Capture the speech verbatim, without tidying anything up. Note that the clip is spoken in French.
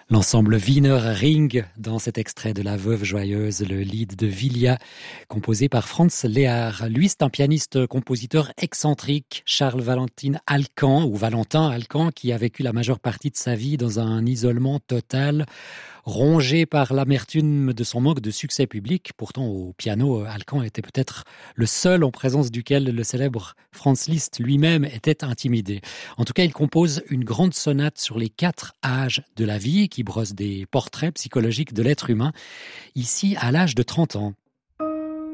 L'ensemble Wiener Ring dans cet extrait de La Veuve Joyeuse, le lied de Vilja, composé par Franz Lehár. Lui, c'est un pianiste-compositeur excentrique, Charles Valentin Alkan, ou Valentin Alkan, qui a vécu la majeure partie de sa vie dans un isolement total, rongé par l'amertume de son manque de succès public. Pourtant, au piano, Alkan était peut-être le seul en présence duquel le célèbre Franz Liszt lui-même était intimidé. En tout cas, il compose une grande sonate sur les quatre âges de la vie qui brosse des portraits psychologiques de l'être humain, ici à l'âge de trente ans.